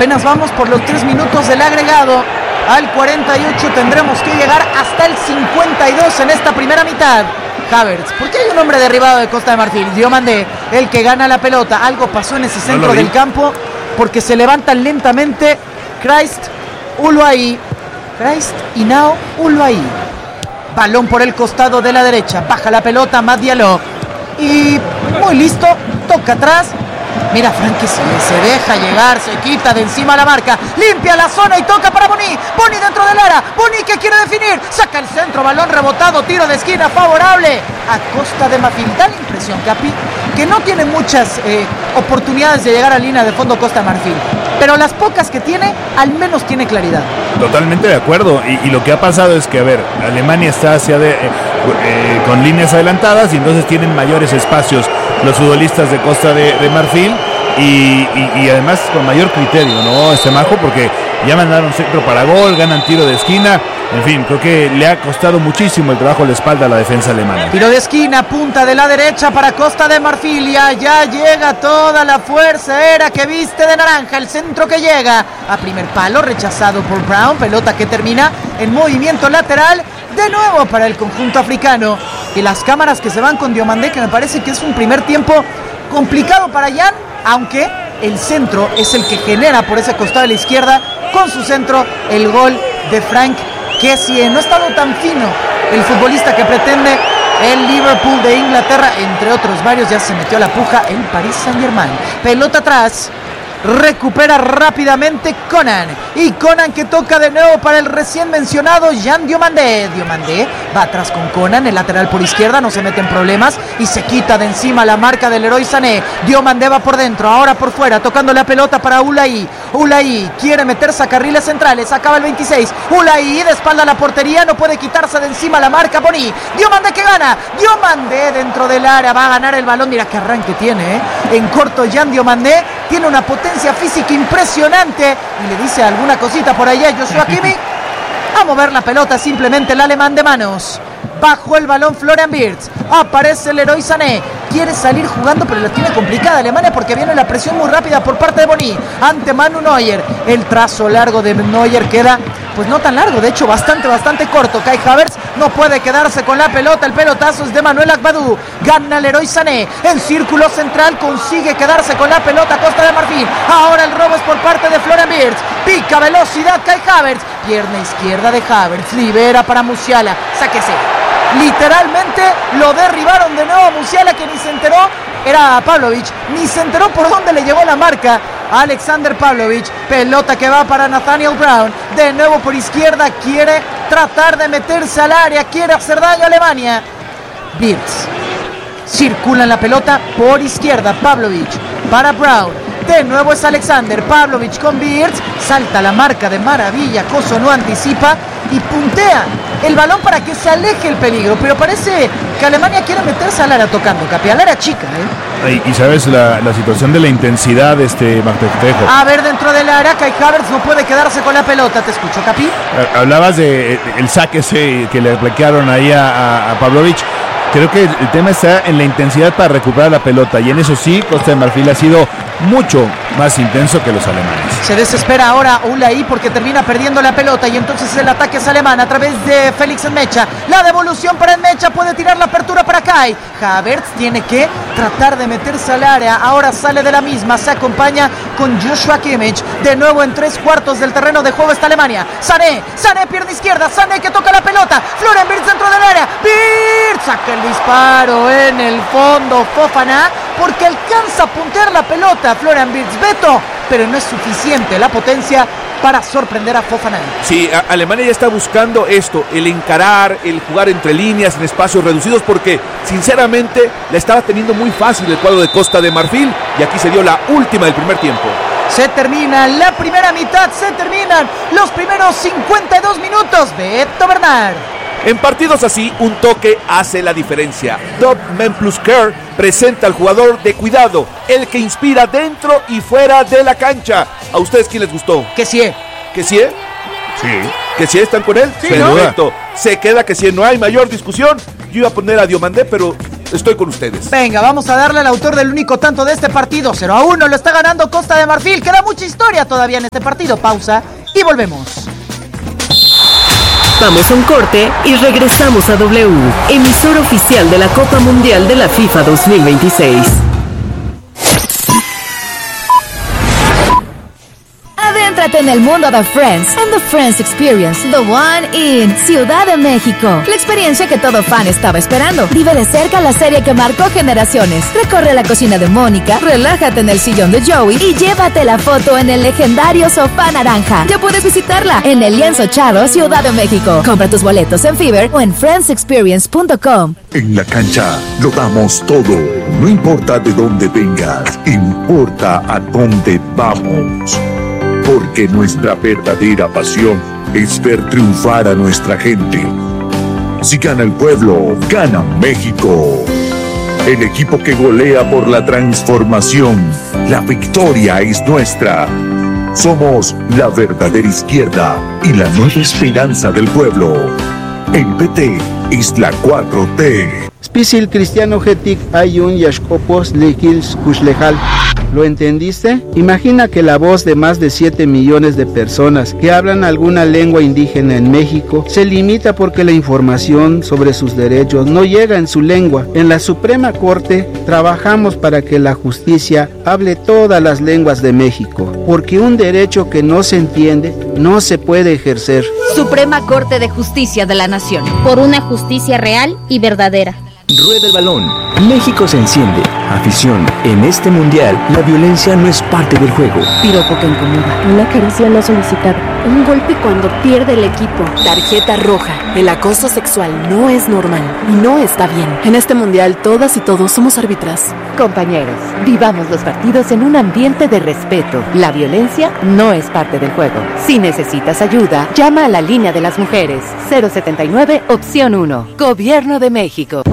Apenas vamos por los 3 minutos del agregado. Al 48 tendremos que llegar hasta el 52 en esta primera mitad. Havertz, ¿por qué hay un hombre derribado de Costa de Marfil? Diomandé, el que gana la pelota. Algo pasó en ese centro del campo, porque se levantan lentamente Christ Uluaí. Christ Inao Uluaí. Balón por el costado de la derecha. Baja la pelota Matt Diallo. Y muy listo, toca atrás. Mira Frank que se deja llegar, se quita de encima la marca, limpia la zona y toca para Boni. Boni dentro del área, Boni que quiere definir, saca el centro, balón rebotado, tiro de esquina favorable a Costa de Marfil. Da la impresión, Capi, que no tiene muchas oportunidades de llegar a línea de fondo Costa de Marfil, pero las pocas que tiene, al menos tiene claridad. Totalmente de acuerdo, y lo que ha pasado es que, a ver, Alemania está con líneas adelantadas y entonces tienen mayores espacios los futbolistas de Costa de Marfil y además con mayor criterio, ¿no? Majo, porque ya mandaron centro para gol, ganan tiro de esquina, en fin, creo que le ha costado muchísimo el trabajo a la espalda a la defensa alemana. Tiro de esquina, punta de la derecha para Costa de Marfil y allá llega toda la fuerza aérea que viste de naranja, el centro que llega a primer palo, rechazado por Brown, pelota que termina en movimiento lateral, de nuevo para el conjunto africano. Y las cámaras que se van con Diomandé, que me parece que es un primer tiempo complicado para Jan, aunque el centro es el que genera por ese costado de la izquierda, con su centro, el gol de Frank Kessie. No ha estado tan fino el futbolista que pretende el Liverpool de Inglaterra, entre otros varios. Ya se metió a la puja el Paris Saint-Germain. Pelota atrás, recupera rápidamente Conan, y Conan que toca de nuevo para el recién mencionado Jan Diomandé. Diomandé va atrás con Conan, el lateral por izquierda, no se mete en problemas y se quita de encima la marca del Leroy Sané. Diomandé va por dentro, ahora por fuera, tocando la pelota para Ulaí. Ulaí quiere meterse a carriles centrales, acaba el 26. Ulaí de espalda a la portería, no puede quitarse de encima la marca Boni. Diomandé que gana, Diomandé dentro del área, va a ganar el balón. Mira qué arranque tiene, en corto Jan Diomandé, tiene una potencia física impresionante y le dice alguna cosita por allá Joshua Kimmich. A mover la pelota simplemente el alemán de manos. Bajo el balón Florian Wirtz, aparece el Leroy Sané, quiere salir jugando pero la tiene complicada Alemania porque viene la presión muy rápida por parte de Boni ante Manu Neuer. El trazo largo de Neuer queda, pues no tan largo, de hecho bastante corto. Kai Havertz no puede quedarse con la pelota, el pelotazo es de Manuel Agbadou, gana Leroy Sané, en círculo central consigue quedarse con la pelota Costa de Marfil. Ahora el robo es por parte de Florian Wirtz, pica velocidad Kai Havertz, pierna izquierda de Havertz, libera para Musiala, sáquese. Literalmente lo derribaron de nuevo Musiala, que ni se enteró, era Pavlovic, ni se enteró por dónde le llegó la marca a Alexander Pavlovic. Pelota que va para Nathaniel Brown, de nuevo por izquierda, quiere tratar de meterse al área, quiere hacer daño a Alemania. Wirtz circula en la pelota por izquierda, Pavlovic para Brown, de nuevo es Alexander Pavlovic con Wirtz, salta la marca de maravilla, Coso no anticipa y puntea el balón para que se aleje el peligro, pero parece que Alemania quiere meterse al área tocando, Capi, al área chica, Y sabes la situación de la intensidad de Martejo. A ver, dentro del área, Kai Havertz no puede quedarse con la pelota, te escucho, Capi. Hablabas de el saque ese que le aplicaron ahí a Pavlovic. Creo que el tema está en la intensidad para recuperar la pelota, y en eso sí, Costa de Marfil ha sido mucho más intenso que los alemanes. Se desespera ahora Ulaí porque termina perdiendo la pelota, y entonces el ataque es alemán a través de Félix Enmecha. La devolución para Enmecha, puede tirar la apertura para Kai. Havertz tiene que tratar de meterse al área, ahora sale de la misma, se acompaña con Joshua Kimmich. De nuevo en 3/4 del terreno de juego está Alemania. Sané, pierna izquierda, Sané que toca la pelota, Florian Wirtz dentro del área, Wirtz saca el disparo en el fondo, Fofana, porque alcanza a puntear la pelota Florian Wirtz, Beto, pero no es suficiente la potencia para sorprender a Fofana. Sí, Alemania ya está buscando esto, el encarar, el jugar entre líneas en espacios reducidos, porque sinceramente la estaba teniendo muy fácil el cuadro de Costa de Marfil, y aquí se dio la última del primer tiempo. Se termina la primera mitad, se terminan los primeros 52 minutos. Beto Bernard. En partidos así, un toque hace la diferencia. Dot Men Plus Care presenta al jugador de cuidado, el que inspira dentro y fuera de la cancha. ¿A ustedes quién les gustó? Kessie. ¿Kessie? Sí. ¿Kessie están con él? Sí, perfecto. Se queda Kessie, no hay mayor discusión. Yo iba a poner a Diomandé, pero estoy con ustedes. Venga, vamos a darle al autor del único tanto de este partido. 0-1, lo está ganando Costa de Marfil. Queda mucha historia todavía en este partido. Pausa y volvemos. Vamos a un corte y regresamos a W, emisora oficial de la Copa Mundial de la FIFA 2026. Adéntrate en el mundo de Friends and the Friends Experience, the one in Ciudad de México. La experiencia que todo fan estaba esperando. Vive de cerca la serie que marcó generaciones. Recorre la cocina de Mónica, relájate en el sillón de Joey y llévate la foto en el legendario sofá naranja. Ya puedes visitarla en el Lienzo Charo, Ciudad de México. Compra tus boletos en Fever o en friendsexperience.com. En la cancha lo damos todo. No importa de dónde vengas, importa a dónde vamos. Porque nuestra verdadera pasión es ver triunfar a nuestra gente. Si gana el pueblo, gana México. El equipo que golea por la transformación. La victoria es nuestra. Somos la verdadera izquierda y la nueva esperanza del pueblo. El PT es la 4T. Spisil Cristiano Getik Ayun Yashkopos Likils Kushlejal. ¿Lo entendiste? Imagina que la voz de más de 7 millones de personas que hablan alguna lengua indígena en México se limita porque la información sobre sus derechos no llega en su lengua. En la Suprema Corte trabajamos para que la justicia hable todas las lenguas de México, porque un derecho que no se entiende no se puede ejercer. Suprema Corte de Justicia de la Nación. Por una justicia real y verdadera. Rueda el balón. México se enciende. Afición. En este mundial, la violencia no es parte del juego. Piropo que incomoda. Una caricia no solicitada. Un golpe cuando pierde el equipo. Tarjeta roja. El acoso sexual no es normal y no está bien. En este mundial, todas y todos somos árbitras. Compañeros, vivamos los partidos en un ambiente de respeto. La violencia no es parte del juego. Si necesitas ayuda, llama a la línea de las mujeres. 079, opción 1. Gobierno de México.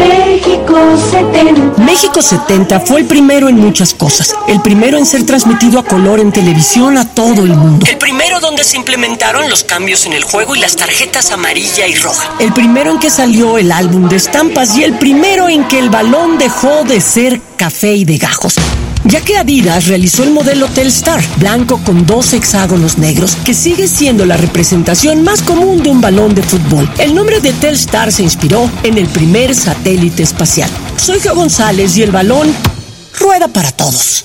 México 70. México 70 fue el primero en muchas cosas. El primero en ser transmitido a color en televisión a todo el mundo. El primero donde se implementaron los cambios en el juego y las tarjetas amarilla y roja. El primero en que salió el álbum de estampas y el primero en que el balón dejó de ser café y de gajos. Ya que Adidas realizó el modelo Telstar, blanco con 2 hexágonos negros, que sigue siendo la representación más común de un balón de fútbol. El nombre de Telstar se inspiró en el primer satélite espacial. Soy Geo González y el balón rueda para todos.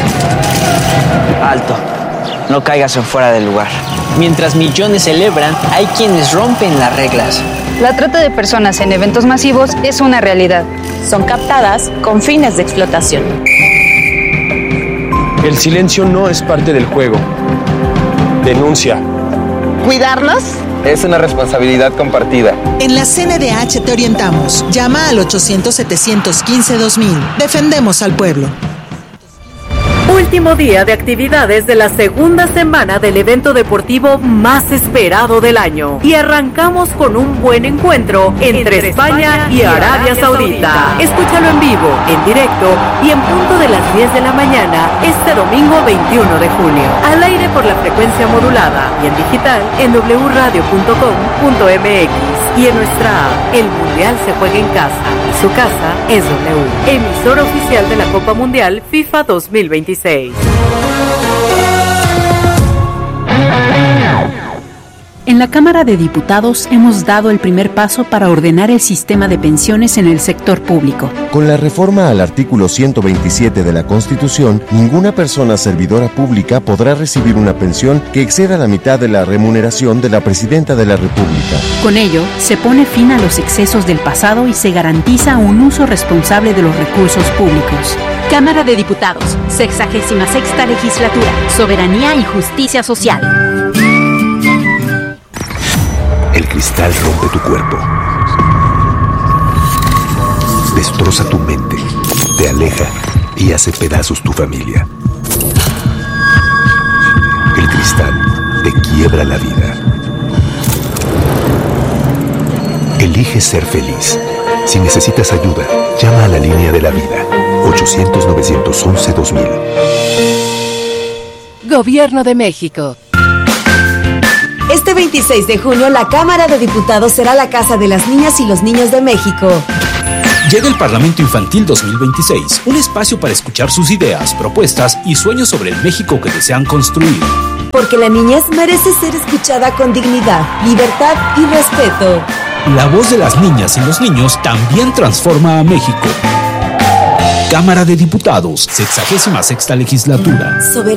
Alto, no caigas en fuera del lugar. Mientras millones celebran, hay quienes rompen las reglas. La trata de personas en eventos masivos es una realidad. Son captadas con fines de explotación. El silencio no es parte del juego. Denuncia. ¿Cuidarnos? Es una responsabilidad compartida. En la CNDH te orientamos. Llama al 800-715-2000. Defendemos al pueblo. Último día de actividades de la segunda semana del evento deportivo más esperado del año. Y arrancamos con un buen encuentro entre España y Arabia Saudita. Escúchalo en vivo, en directo y en punto de las 10 de la mañana este domingo 21 de junio. Al aire por la frecuencia modulada y en digital en wradio.com.mx y en nuestra app. El Mundial se juega en casa y su casa es W. Emisora oficial de la Copa Mundial FIFA 2026. En la Cámara de Diputados hemos dado el primer paso para ordenar el sistema de pensiones en el sector público. Con la reforma al artículo 127 de la Constitución, ninguna persona servidora pública podrá recibir una pensión que exceda la mitad de la remuneración de la Presidenta de la República. Con ello, se pone fin a los excesos del pasado y se garantiza un uso responsable de los recursos públicos. Cámara de Diputados, 66ª Legislatura, Soberanía y Justicia Social. El cristal rompe tu cuerpo, destroza tu mente, te aleja y hace pedazos tu familia. El cristal te quiebra la vida. Elige ser feliz. Si necesitas ayuda, llama a la línea de la vida. 800-911-2000. Gobierno de México. Este 26 de junio, la Cámara de Diputados será la casa de las niñas y los niños de México. Llega el Parlamento Infantil 2026, un espacio para escuchar sus ideas, propuestas y sueños sobre el México que desean construir. Porque la niñez merece ser escuchada con dignidad, libertad y respeto. La voz de las niñas y los niños también transforma a México. Cámara de Diputados, 66ª legislatura.